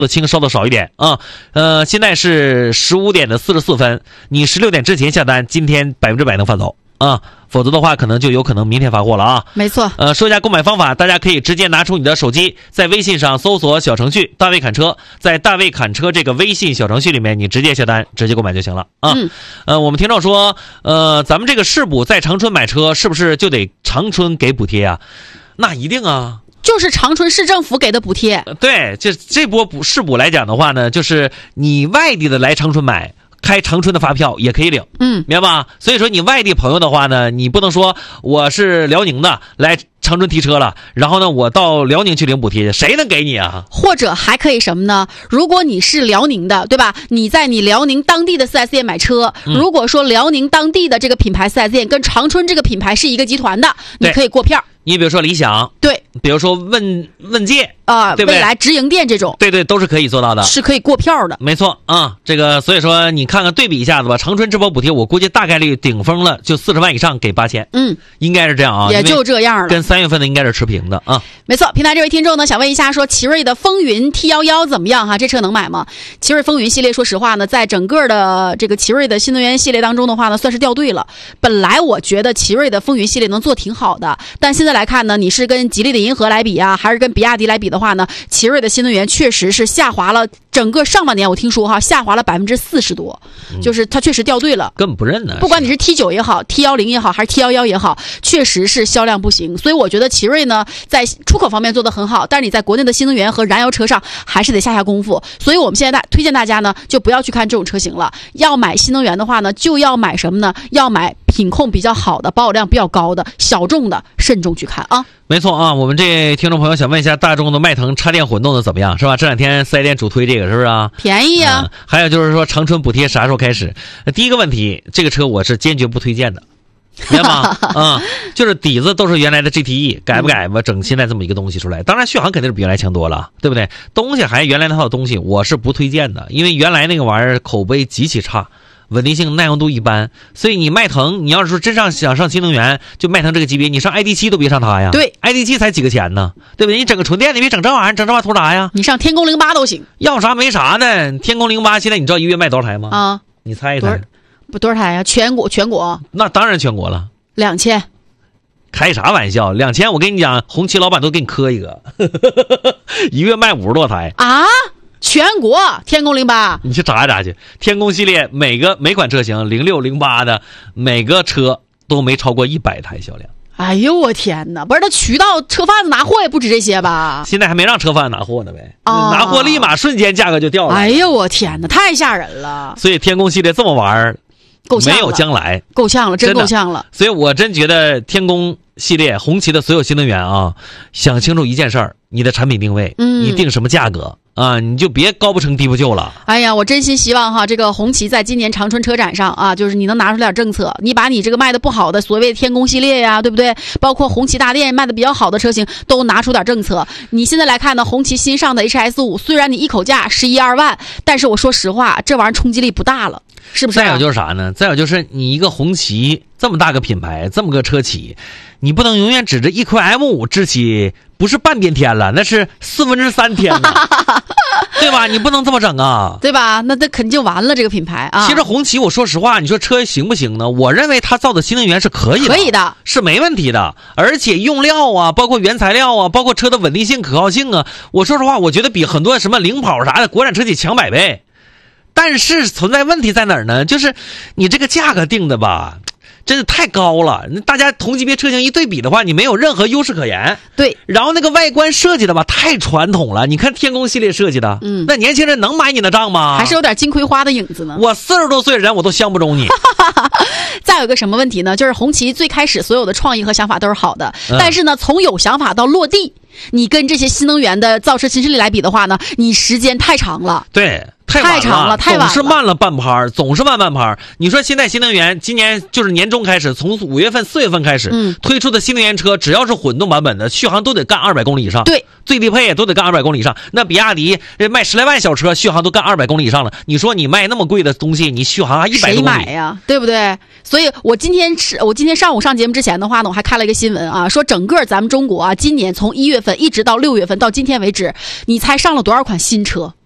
轻烧的少一点啊。现在是15点的44分，你16点之前下单，今天100%能发走啊。否则的话，可能就有可能明天发货了啊。 没错。 说一下购买方法，大家可以直接拿出你的手机，在微信上搜索小程序大卫侃车，在大卫侃车这个微信小程序里面，你直接下单，直接购买就行了啊。我们听众说，咱们这个市补在长春买车，是不是就得长春给补贴啊？那一定啊。 就是长春市政府给的补贴。 对，这波市补来讲的话呢，就是你外地的来长春买，开长春的发票也可以领，明白吧？所以说你外地朋友的话呢，你不能说我是辽宁的来长春提车了，然后呢我到辽宁去领补贴，谁能给你啊？ 或者还可以什么呢？如果你是辽宁的，对吧？你在你辽宁当地的 4S 店买车，如果说辽宁当地的这个品牌 4S 店跟长春这个品牌是一个集团的，你可以过票。 你比如说理想， 对， 比如说问界对不对？ 未来直营店这种， 对，都是可以做到的， 是可以过票的。 没错啊，这个所以说你看看对比一下子吧，长春这波补贴我估计大概率顶峰了就40万以上给8000，应该是这样啊， 也就这样了， 跟3月份的应该是持平的啊。 没错，平台这位听众呢想问一下，说奇瑞的风云 T11怎么样哈？这车能买吗？奇瑞风云系列说实话呢，在整个的这个奇瑞的新能源系列当中的话呢，算是掉队了。本来我觉得奇瑞的风云系列能做挺好的，但现在来看呢，你是跟吉利的银河来比啊，还是跟比亚迪来比的话呢，奇瑞的新能源确实是下滑了，整个上半年我听说下滑了40%多，就是它确实掉队了， 根本不认呢。 不管你是 T9 也好 T10 也好还是 T11也好，确实是销量不行。所以我觉得奇瑞呢在出口方面做得很好，但是你在国内的新能源和燃油车上还是得下功夫。所以我们现在推荐大家呢就不要去看这种车型了，要买新能源的话呢，就要买什么呢？要买品控比较好的，保有量比较高的，小众的慎重去看啊。 没错啊，我们这听众朋友想问一下，大众的迈腾插电混动的怎么样，是吧？这两天4S店主推这个，是不是啊？ 便宜啊。 还有就是说长春补贴啥时候开始？第一个问题，这个车我是坚决不推荐的，明白吗？就是底子都是原来的 GTE， 改不改吧？整现在这么一个东西出来，当然续航肯定是比原来强多了，对不对？东西还原来那套东西，我是不推荐的，因为原来那个玩意儿口碑极其差。稳定性耐用度一般，所以你迈腾，你要是说真想上新能源，就迈腾这个级别，你上 ID.7 都别上它呀。 对 ，ID.7 才几个钱呢，对不对？你整个纯电，你别整这玩意儿，整这玩意儿图啥呀？ 你上天宫08都行， 要啥没啥的。天宫08现在你知道一月卖多少台吗？ 啊， 你猜一猜， 多少台呀？全国？ 那当然全国了 ，2000。 开啥玩笑？2000，我跟你讲，红旗老板都给你磕一个，一月卖50多台啊。全国天宫08， 你去查一查去。天宫系列每款车型06、08的每个车都没超过100台销量。 哎呦我天哪！不是，他渠道车贩子拿货也不止这些吧？ 现在还没让车贩子拿货呢呗，拿货立马瞬间价格就掉了。 哎呦我天哪，太吓人了！ 所以天宫系列这么玩儿， 够呛了， 没有将来， 够呛了，真够呛了。 所以我真觉得天宫系列红旗的所有新能源啊，想清楚一件事儿，你的产品定位，你定什么价格啊，你就别高不成低不就了。 哎呀，我真心希望哈，这个红旗在今年长春车展上啊，就是你能拿出点政策，你把你这个卖的不好的所谓的天宫系列呀，对不对？包括红旗大店卖的比较好的车型，都拿出点政策。你现在来看呢，红旗新上的 HS5，虽然你一口价11、2万，但是我说实话，这玩意儿冲击力不大了，是不是？ 再有就是啥呢？再有就是你一个红旗这么大个品牌，这么个车企，你不能永远指着一块 M5支起，不是半边天了，那是3/4天了，对吧？你不能这么整啊， 对吧？那肯定完了这个品牌啊。 其实红旗，我说实话，你说车行不行呢？我认为它造的新能源是可以的，是没问题的，而且用料啊，包括原材料啊，包括车的稳定性、可靠性啊，我说实话，我觉得比很多什么领跑啥的国产车企强100倍。但是存在问题在哪儿呢？就是你这个价格定的吧，真是太高了，大家同级别车型一对比的话，你没有任何优势可言。 对， 然后那个外观设计的吧，太传统了。你看天宫系列设计的，那年轻人能买你的账吗？ 还是有点金葵花的影子呢。 我40多岁的人，我都相不中你。 再有一个什么问题呢？就是红旗最开始所有的创意和想法都是好的，但是呢，从有想法到落地，你跟这些新能源的造车新势力来比的话呢，你时间太长了。 对。 太长了，太晚了， 总是慢了半拍，总是慢拍。你说现在新能源今年就是年中开始，从5月份、4月份开始推出的新能源车，只要是混动版本的，续航都得干200公里以上。 对， 最低配也都得干200公里以上。那比亚迪卖10来万小车，续航都干200公里以上了。你说你卖那么贵的东西，你续航还100公里，谁买呀？对不对？所以我今天上午上节目之前的话呢，我还看了一个新闻啊，说整个咱们中国啊，今年从1月份一直到6月份到今天为止，你猜上了多少款新车？